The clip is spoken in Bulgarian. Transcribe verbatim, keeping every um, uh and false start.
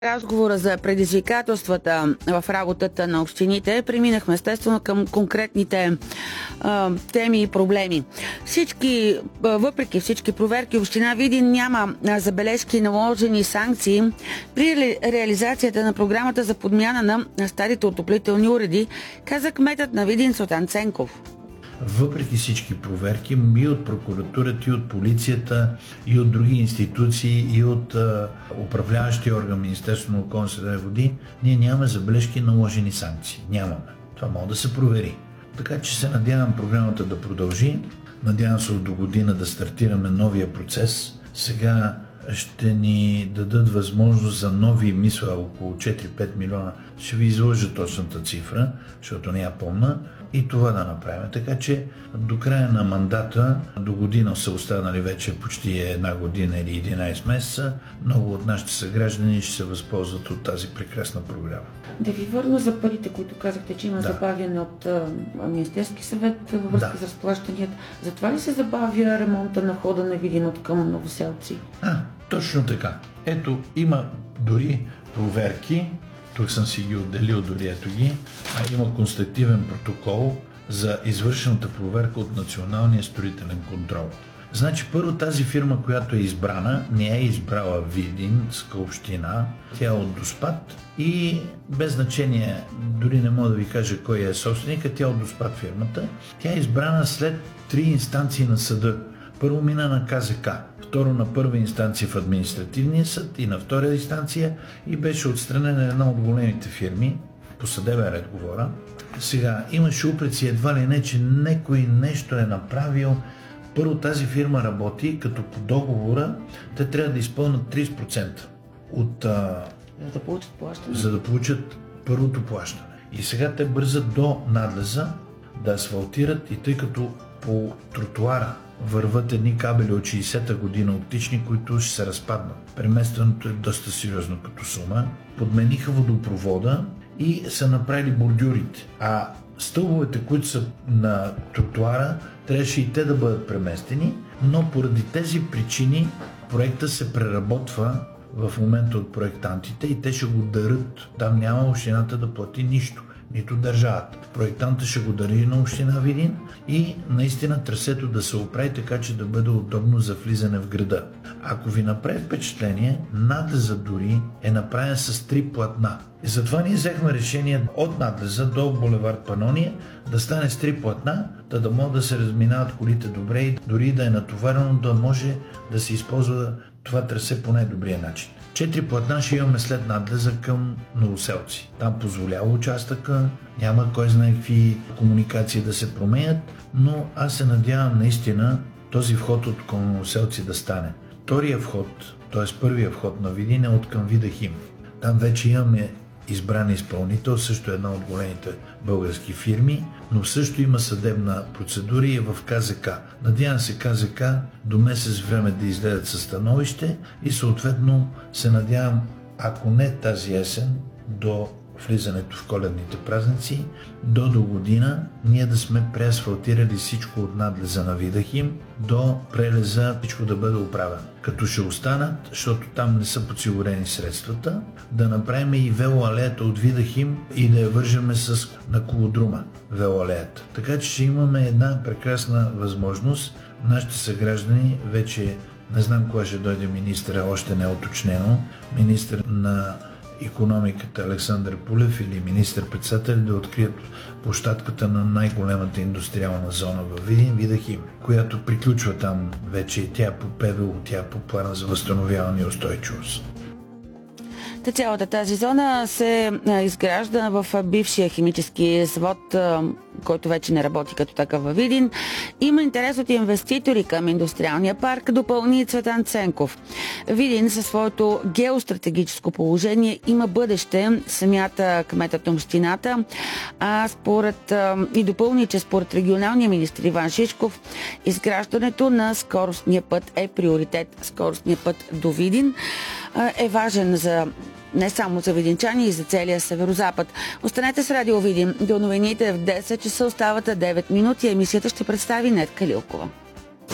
Разговора за предизвикателствата в работата на общините преминахме естествено към конкретните а, теми и проблеми. Всички, въпреки всички проверки, община Видин няма забележки, наложени санкции при ре, реализацията на програмата за подмяна на старите отоплителни уреди, каза кметът на Видин Цветан Ценков. Въпреки всички проверки, и от прокуратурата, и от полицията, и от други институции, и от а, управляващия орган Министерството на околната среда и води, ние нямаме забележки, наложени санкции. Нямаме. Това може да се провери. Така че се надявам програмата да продължи. Надявам се до година да стартираме новия процес. Сега ще ни дадат възможност за нови, мисля, около четири-пет милиона. Ще ви изложа точната цифра, защото не я помня, и това да направим. Така че до края на мандата, до година са останали вече почти една година или единайсет месеца, много от нашите съграждани ще се възползват от тази прекрасна програма. Да ви върна за парите, които казахте, че има да. забавяне от Министерски съвет във връзка да. с разплащанията. Затова ли се забавя ремонта на хода на Видин от към Новоселци? А, точно така. Ето, има дори проверки, тук съм си ги отделил, дори ето ги, а има констативен протокол за извършената проверка от Националния строителен контрол. Значи първо тази фирма, която е избрана, не е избрала Видинска община, тя е от Доспат и без значение, дори не мога да ви кажа кой е собственика, тя е от Доспат фирмата. Тя е избрана след три инстанции на съда. Първо мина на КЗК, второ на първа инстанция в административния съд и на втора инстанция и беше отстранена една от големите фирми, по съдебен ред говоря. Сега имаше упреци едва ли не, че някой нещо е направил. Първо тази фирма работи, като по договора те трябва да изпълнят трийсет процента от... А, за да получат плащане. За да получат първото плащане. И сега те бързат до надлеза да асфалтират и тъй като по тротуара върват едни кабели от шейсета година оптични, които ще се разпаднат. Преместването е доста сериозно като сума. Подмениха водопровода и са направили бордюрите. А стълбовете, които са на тротуара, трябваше и те да бъдат преместени, но поради тези причини проекта се преработва в момента от проектантите и те ще го дарят. Там няма общината да плати нищо, нито държавата. Проектанта ще го дари на община Видин и наистина трасето да се оправи така, че да бъде удобно за влизане в града. Ако ви направи впечатление, надлеза дори е направен с три платна. И затова ние взехме решение от надлеза до булевард Панония да стане с три платна, да, да могат да се разминават колите добре и дори да е натоварено, да може да се използва това трасе по най-добрия начин. Четири платна ще имаме след надлеза към Новоселци. Там позволява участъка, няма кой знае какви комуникации да се променят, но аз се надявам наистина този вход от към Новоселци да стане. Втория вход, т.е. първия вход на Видин е от към Видахим. Там вече имаме избран изпълнител, също една от големите български фирми, но също има съдебна процедура и е в КЗК. Надявам се КЗК до месец време да излезат със становище и съответно се надявам, ако не тази есен, до влизането в коледните празници, до до година ние да сме преасфалтирали всичко от надлеза на Видахим до прелеза, всичко да бъде оправено. Като ще останат, защото там не са подсигурени средствата, да направим и велоалеята от Видахим и да я вържеме с на колодрума велоалеята. Така че ще имаме една прекрасна възможност. Нашите съграждани вече, не знам кога ще дойде министъра, още не е уточнено, министър на икономиката Александър Пулев или министър-председател да открият площадката на най-големата индустриална зона в Видин, Видахим, която приключва там вече. Тя е по ПВУ, тя е по плана за възстановяване и устойчивост. Та цялата тази зона се изгражда в бившия химически завод, който вече не работи като такъв във Видин. Има интерес от инвеститори към индустриалния парк, допълни Цветан Ценков. Видин със своето геостратегическо положение има бъдеще, самята кметът на общината, а според и допълни, че според регионалния министр Иван Шишков, изграждането на скоростния път е приоритет. Скоростния път до Видин е важен за не само за видинчани и за целия северозапад. Останете с Радио Видин. До новините в десет часа остават девет минути. Емисията ще представи Нетка Лилкова.